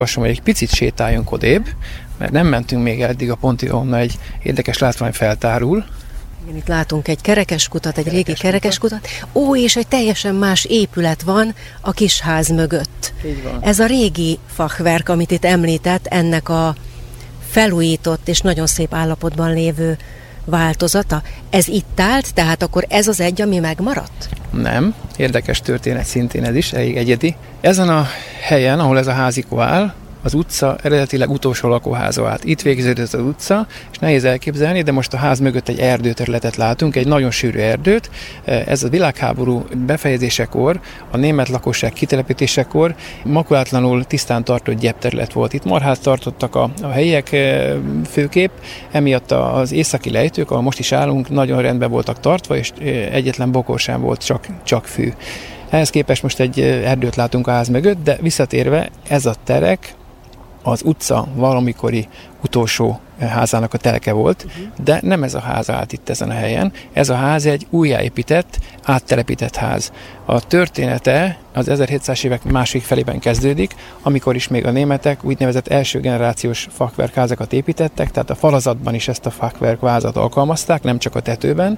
Javaslom, hogy egy picit sétáljunk odébb, mert nem mentünk még eddig a pontig, ahonnan egy érdekes látvány feltárul. Igen, itt látunk egy kerekeskutat, egy régi kerekeskutat. És egy teljesen más épület van a kisház mögött. Így van. Ez a régi fachwerk, amit itt említett, ennek a felújított és nagyon szép állapotban lévő változata. Ez itt állt, tehát akkor ez az egy, ami megmaradt? Nem. Érdekes történet szintén ez is, elég egyedi. Ezen a helyen, ahol ez a házikó áll, az utca eredetileg utolsó lakóháza állt. Itt végződött az utca, és nehéz elképzelni, de most a ház mögött egy erdőterületet látunk, egy nagyon sűrű erdőt. Ez a világháború befejezésekor, a német lakosság kitelepítésekor makulátlanul tisztán tartott gyepterület volt. Itt marhát tartottak a helyiek főképp, emiatt az északi lejtők, ahol most is állunk, nagyon rendben voltak tartva, és egyetlen bokor sem volt, csak fű. Ehhez képest most egy erdőt látunk a ház mögött, de visszatérve, ez a terek az utca valamikori utolsó házának a telke volt, de nem ez a ház állt itt ezen a helyen. Ez a ház egy újjáépített, áttelepített ház. A története az 1700-as évek második felében kezdődik, amikor is még a németek úgynevezett első generációs fachwerkházakat építettek, tehát a falazatban is ezt a fachwerkvázat alkalmazták, nem csak a tetőben.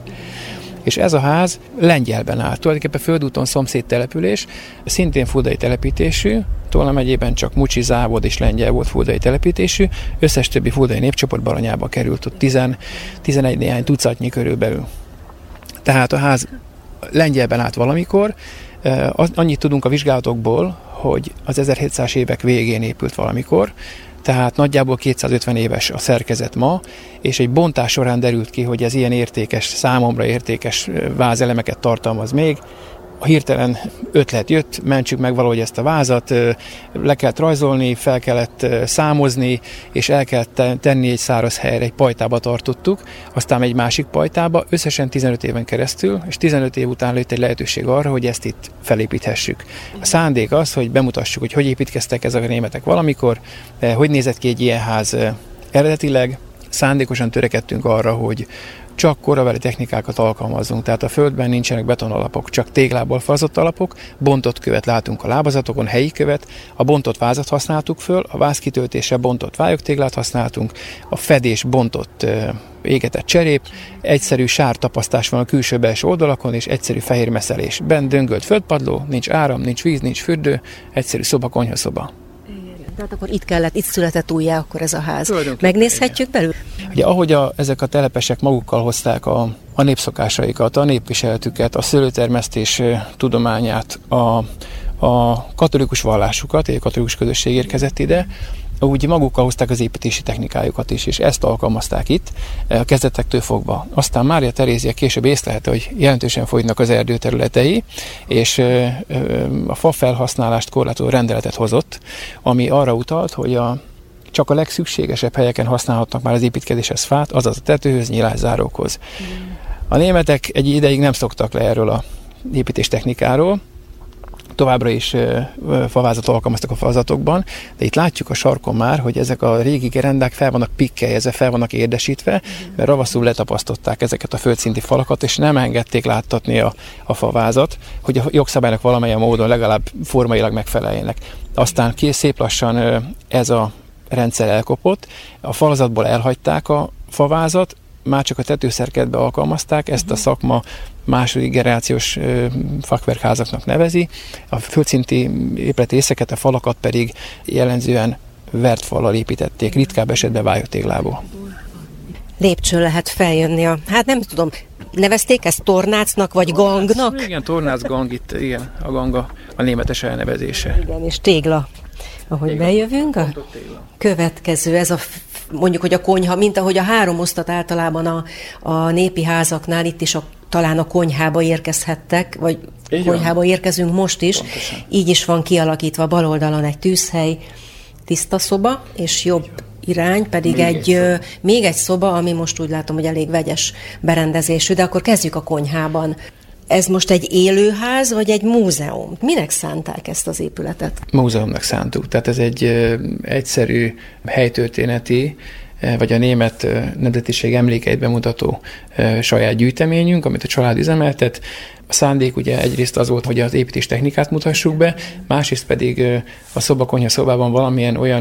És ez a ház Lengyelben állt. Tulajdonképpen földúton szomszéd település, szintén fuldai telepítésű, Tolna megyében csak Mucsi, Závold és Lengyel volt fuldai telepítésű, összes többi fuldai népcsoport Baranyába került, ott 11 néhány tucatnyi körülbelül. Tehát a ház Lengyelben állt valamikor, annyit tudunk a vizsgálatokból, hogy az 1700-as évek végén épült valamikor, tehát nagyjából 250 éves a szerkezet ma, és egy bontás során derült ki, hogy ez ilyen értékes, számomra értékes vázelemeket tartalmaz még. A hirtelen ötlet jött, mentsük meg valahogy ezt a vázat, le kellett rajzolni, fel kellett számozni, és el kellett tenni egy száraz helyre, egy pajtába tartottuk, aztán egy másik pajtába, összesen 15 éven keresztül, és 15 év után lett egy lehetőség arra, hogy ezt itt felépíthessük. A szándék az, hogy bemutassuk, hogy építkeztek ezek a németek valamikor, hogy nézett ki egy ilyen ház eredetileg. Szándékosan törekedtünk arra, hogy csak korabeli technikákat alkalmazzunk, tehát a földben nincsenek betonalapok, csak téglából falazott alapok, bontott követ látunk a lábazatokon, helyi követ, a bontott vázat használtuk föl, a váz kitöltésre bontott vályogtéglát használtunk, a fedés bontott égetett cserép, egyszerű sártapasztás van a külső-belső oldalakon, és egyszerű fehér messzelés. Bent döngölt földpadló, nincs áram, nincs víz, nincs fürdő, egyszerű szoba, konyhaszoba. Tehát akkor itt született újjá akkor ez a ház. Megnézhetjük belül? Ugye ahogy ezek a telepesek magukkal hozták a népszokásaikat, a népviseletüket, a szőlőtermesztés tudományát, a katolikus vallásukat, egy katolikus közösség érkezett ide, úgy magukkal hozták az építési technikájukat is, és ezt alkalmazták itt, a kezdetektől fogva. Aztán Mária Terézia később észlelte, hogy jelentősen fogynak az erdőterületei, és a fa felhasználást korlátozó rendeletet hozott, ami arra utalt, hogy csak a legszükségesebb helyeken használhatnak már az építkezéshez fát, azaz a tetőhöz, nyilászárókhoz. A németek egy ideig nem szoktak le erről a építéstechnikáról, továbbra is favázat alkalmaztak a falazatokban, de itt látjuk a sarkon már, hogy ezek a régi gerendák fel vannak pikkeljezve, fel vannak érdesítve, mert ravaszul letapasztották ezeket a földszinti falakat, és nem engedték láttatni a favázat, hogy a jogszabálynak valamilyen módon legalább formailag megfeleljenek. Aztán szép lassan ez a rendszer elkopott, a falazatból elhagyták a favázat, már csak a tetőszerkezetbe alkalmazták, ezt a szakma második generációs fachwerkházaknak nevezi, a földszinti épületi részeket, a falakat pedig jellemzően vert fallal építették, ritkább esetben vályogtéglából. Lépcsőn lehet feljönni hát nem tudom, nevezték ezt tornácnak vagy gangnak? Igen, tornác gang itt, igen, a ganga a németes elnevezése. Igen, és tégla. Ahogy tégla. Bejövünk, a következő, ez mondjuk, hogy a konyha, mint ahogy a három osztat általában a népi házaknál, itt is talán a konyhába érkezhettek, vagy így konyhába van. Érkezünk most is. Pontosan. Így is van kialakítva bal oldalon egy tűzhely, tiszta szoba, és jobb irány pedig még egy szoba, ami most úgy látom, hogy elég vegyes berendezésű, de akkor kezdjük a konyhában. Ez most egy élőház, vagy egy múzeum? Minek szánták ezt az épületet? Múzeumnak szántuk. Tehát ez egy egyszerű helytörténeti vagy a német nemzetiség emlékeit bemutató saját gyűjteményünk, amit a család üzemeltet. A szándék ugye egyrészt az volt, hogy az építés technikát mutassuk be, másrészt pedig a szobakonyha szobában valamilyen olyan